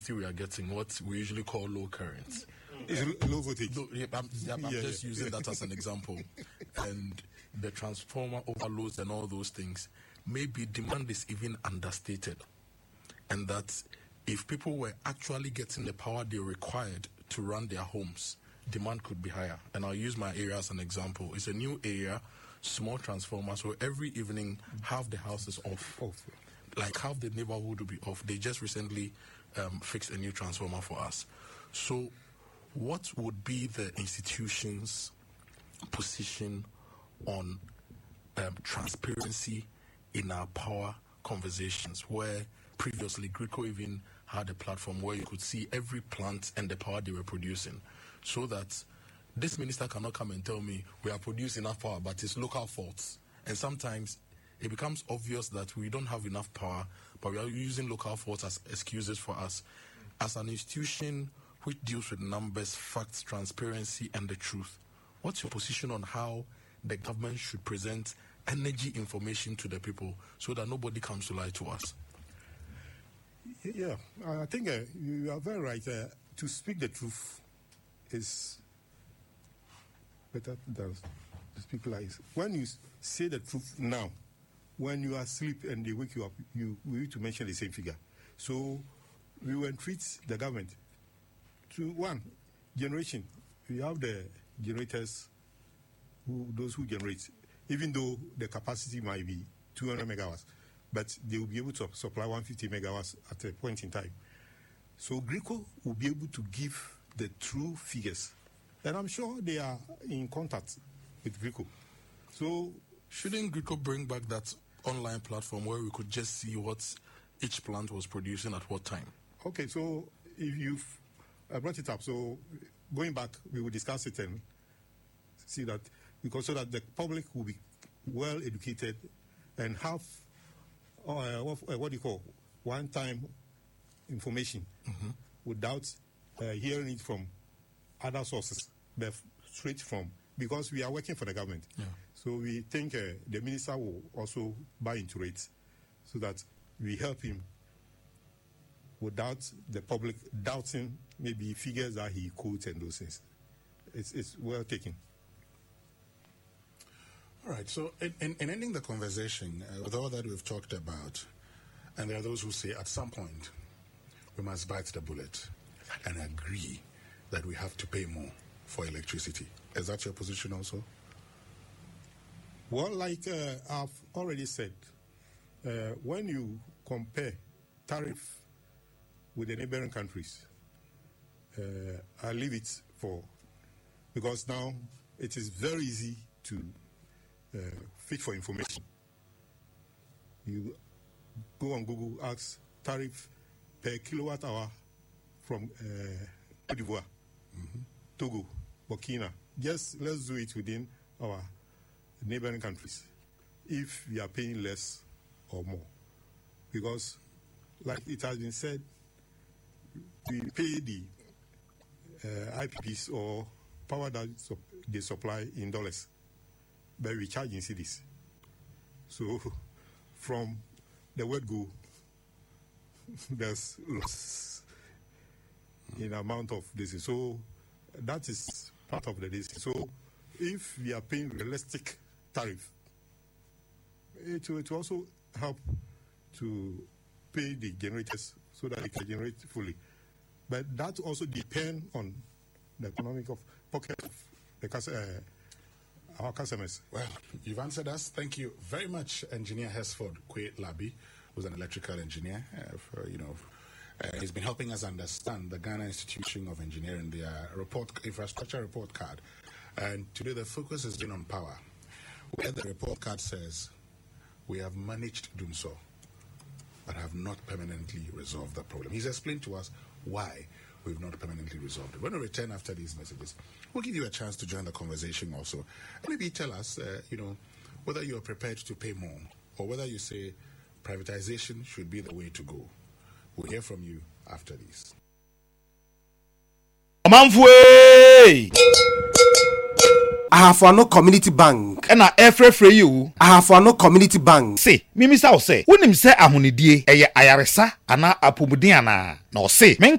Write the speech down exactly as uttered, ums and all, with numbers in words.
we are getting what we usually call low current. It's low voltage. Low, yeah, I'm, yeah, I'm Yeah, just yeah. using that as an example. And the transformer overloads and all those things. Maybe demand is even understated. And that if people were actually getting the power they required to run their homes, demand could be higher. And I'll use my area as an example. It's a new area, small transformer, so every evening half the house is off. Off. Like half the neighborhood will be off. They just recently um, fixed a new transformer for us. So what would be the institution's position on um, transparency in our power conversations, where previously Grico even had a platform where you could see every plant and the power they were producing, so that this minister cannot come and tell me we are producing enough power, but it's local faults. And sometimes it becomes obvious that we don't have enough power, but we are using local faults as excuses for us. As an institution which deals with numbers, facts, transparency, and the truth, what's your position on how the government should present energy information to the people so that nobody comes to lie to us? Yeah, I think uh, you are very right. Uh, to speak the truth is better than to speak lies. When you say the truth now, when you are asleep and they wake you up, you we need to mention the same figure. So we will entreat the government to, one, generation. We have the generators, who those who generate, even though the capacity might be two hundred megawatts, but they will be able to supply one hundred fifty megawatts at a point in time. So Grico will be able to give the true figures. And I'm sure they are in contact with Grico. So shouldn't Grico bring back that online platform where we could just see what each plant was producing at what time? Okay, so if you've uh, brought it up, so going back, we will discuss it and see that, because so that the public will be well educated and have uh, what, uh, what do you call one-time information mm-hmm. without uh, hearing it from other sources, but straight from, because we are working for the government. Yeah. So we think uh, the minister will also buy into it so that we help him without the public doubting maybe figures that he quotes and those things. It's, it's well taken. All right, so in, in, in ending the conversation, uh, with all that we've talked about, and there are those who say at some point we must bite the bullet and agree that we have to pay more for electricity. Is that your position also? Well, like uh, I've already said, uh, when you compare tariff with the neighboring countries, uh, I leave it for, because now it is very easy to uh, fit for information. You go on Google, ask tariff per kilowatt hour from uh, Cote d'Ivoire, mm-hmm. Togo, Burkina. Just let's do it within our neighboring countries, if we are paying less or more. Because, like it has been said, we pay the uh, I P Ps or power that su- they supply in dollars, but we charge in cedis. So, from the word go, there's loss in amount of this. So, that is part of the this. So, if we are paying realistic tariff, it will, it will also help to pay the generators so that they can generate fully. But that also depends on the economic of pocket of the, uh, our customers. Well, you've answered us. Thank you very much, Engineer Hesford Kwe Labi, who's an electrical engineer. Uh, for, you know, uh, he's been helping us understand the Ghana Institution of Engineering, their report, infrastructure report card. And today the focus has been on power, where the report card says we have managed doing so, but have not permanently resolved the problem. He's explained to us why we've not permanently resolved it. When we return after these messages, we'll give you a chance to join the conversation also. And maybe tell us, uh, you know, whether you are prepared to pay more or whether you say privatization should be the way to go. We'll hear from you after this. Ahafano Community Bank. Ena efre fre you. Ahafano Community Bank. Say, mimi sa o say, wonim se ahonidie eye ayaresa ana apomuden ana. Na o say,